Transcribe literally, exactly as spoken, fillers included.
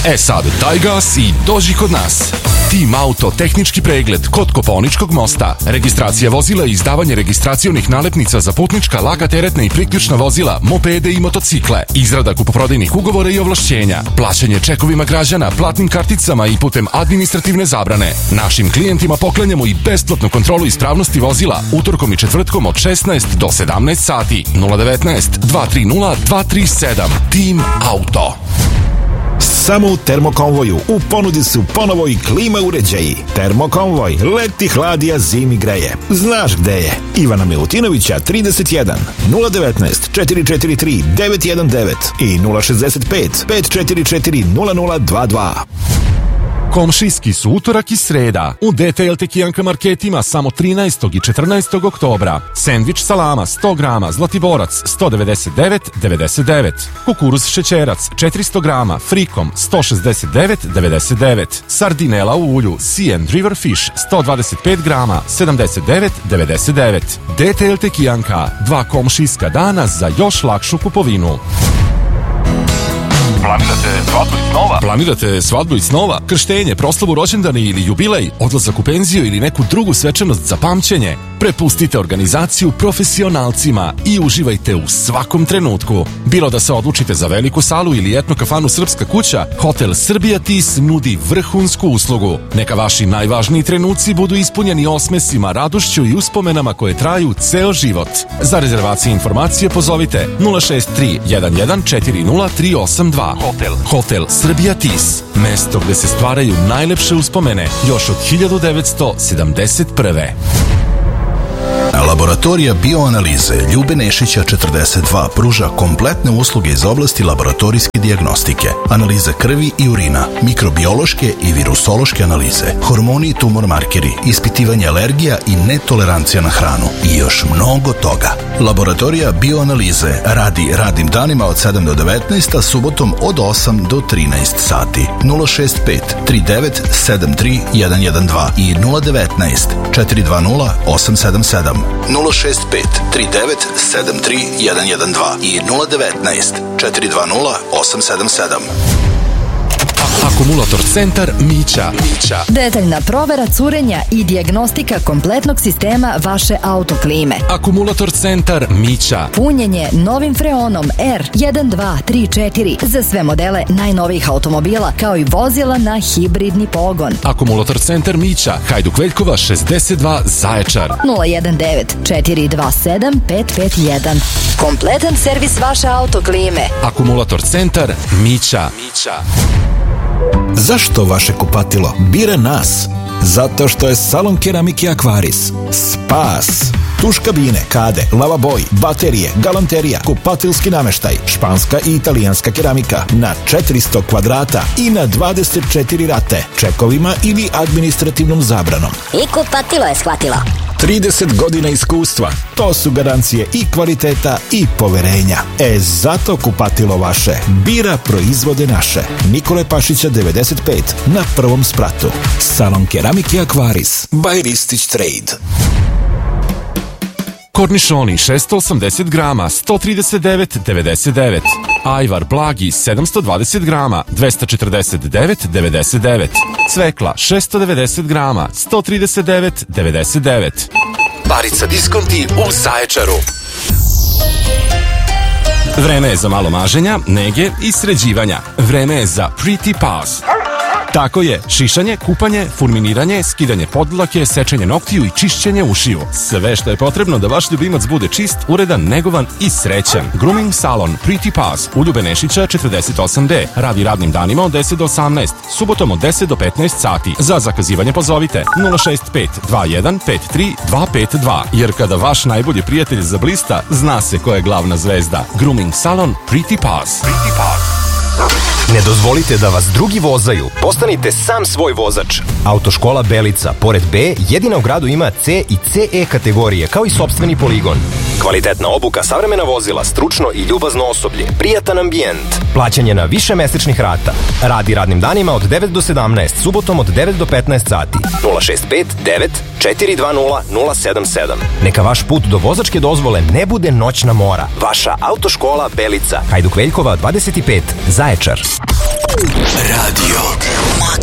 E sad, daj gas i dođi kod nas. Team Auto tehnički pregled kod Kopaoničkog mosta. Registracija vozila i izdavanje registracionih nalepnica za putnička, laka teretna i priključna vozila, mopede i motocikle. Izrada kupoprodajnih ugovora i ovlašćenja. Plaćanje čekovima građana, platnim karticama i putem administrativne zabrane. Našim klijentima poklanjamo i besplatnu kontrolu ispravnosti vozila utorkom i četvrtkom od šesnaest do sedamnaest sati. nula devetnaest dva tri nula dva tri sedam. Team Auto. Samo u Termokonvoju u ponudi su ponovo i klima uređaji. Termokonvoj, leti hladi, a zimi greje. Znaš gde je? Ivana Milutinovića trideset jedan, nula devetnaest četiri četiri tri devet jedan devet i nula šezdeset pet pet četiri četiri nula nula dva dva. Komšijski su utorak i sreda. U D T L Tekijanka marketima samo trinaestog i četrnaestog oktobra. Sendvič salama sto grama, Zlatiborac sto devedeset devet devedeset devet. Kukuruz šećerac četiristo grama, Frikom sto šezdeset devet devedeset devet. Sardinela u ulju Sea and River Fish sto dvadeset pet grama, sedamdeset devet devedeset devet. D T L Tekijanka, dva komšijska dana za još lakšu kupovinu. Planirate svadbu i snova? Planirate svadbu i snova? Krštenje, proslavu rođendana ili jubilej, odlazak u penziju ili neku drugu svečanost za pamćenje? Prepustite organizaciju profesionalcima i uživajte u svakom trenutku. Bilo da se odlučite za veliku salu ili etno kafanu Srpska kuća, Hotel Srbija Tis nudi vrhunsku uslugu. Neka vaši najvažniji trenuci budu ispunjeni osmesima, radošću i uspomenama koje traju ceo život. Za rezervacije i informacije pozovite nula šest tri jedan jedan četiri nula tri osam dva. Hotel. Hotel Srbija Tis. Mesto gde se stvaraju najlepše uspomene još od hiljadu devetsto sedamdeset prve. Laboratorija bioanalize Ljube Nešića četrdeset dva pruža kompletne usluge iz oblasti laboratorijske dijagnostike, analize krvi i urina, mikrobiološke i virusološke analize, hormoni i tumor markeri, ispitivanje alergija i netolerancija na hranu i još mnogo toga. Laboratorija bioanalize radi radnim danima od sedam do devetnaest, a subotom od osam do trinaest sati. nula šest pet tri devet sedam tri jedan jedan dva i nula devetnaest četiri dva nula osam sedam sedam. nula šest pet tri devet sedam tri jedan jedan dva i nula devetnaest četiri dva nula osam sedam sedam. Akumulator centar Mića. Mića. Detaljna provera curenja i dijagnostika kompletnog sistema vaše autoklime. Akumulator centar Mića. Punjenje novim freonom R jedan dva tri četiri za sve modele najnovijih automobila, kao i vozila na hibridni pogon. Akumulator centar Mića, Hajduk Veljkova šezdeset dva, Zaječar. nula jedan devet četiri dva sedam pet pet jedan. Kompletan servis vaše autoklime. Akumulator centar Mića. Mića. Zašto vaše kupatilo bira nas? Zato što je salon keramike Akvaris spas. Tuš kabine, kade, lavaboj, baterije, galanterija, kupatilski nameštaj, španska i italijanska keramika na četiristo kvadrata i na dvadeset četiri rate, čekovima ili administrativnom zabranom. I kupatilo je shvatilo. trideset godina iskustva, to su garancije i kvaliteta i poverenja. E, zato kupatilo vaše bira proizvode naše. Nikole Pašića devedeset pet na prvom spratu. Salon keramike Akvaris by Ristić Trade. Kornišoni šesto osamdeset grama, sto trideset devet devedeset devet. Ajvar blagi sedamsto dvadeset grama, dvesta četrdeset devet devedeset devet. Cvekla šesto devedeset grama, sto trideset devet devedeset devet. Barica diskonti u Zaječaru. Vreme je za malo maženja, nege i sređivanja. Vreme je za Pretty Paws. Tako je, šišanje, kupanje, fulminiranje, skidanje podlake, sečenje noktiju i čišćenje ušiju. Sve što je potrebno da vaš ljubimac bude čist, uredan, negovan i srećan. Grooming salon Pretty Paws u Ljube Nešića četrdeset osam D. Radi radnim danima od deset do osamnaest, subotom od deset do petnaest sati. Za zakazivanje pozovite nula šest pet dva jedan pet tri dva pet dva. Jer kada vaš najbolji prijatelj zablista, zna se ko je glavna zvezda. Grooming salon Pretty Paws. Pretty Paws. Ne dozvolite da vas drugi vozaju. Postanite sam svoj vozač. Autoškola Belica, pored B, jedina u gradu ima C i C E kategorije, kao i sopstveni poligon. Kvalitetna obuka, savremena vozila, stručno i ljubazno osoblje, prijatan ambijent, plaćanje na više mesečnih rata. Radi radnim danima od devet do sedamnaest, subotom od devet do petnaest sati. nula šest pet devet četiri dva nula nula sedam sedam. Neka vaš put do vozačke dozvole ne bude noćna mora. Vaša autoškola Belica, Hajduk Veljkova dvadeset pet, Zaječar. Radio